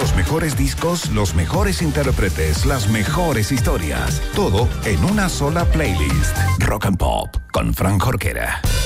Los mejores discos, los mejores intérpretes, las mejores historias. Todo en una sola playlist. Rock and Pop con Fran Jorquera.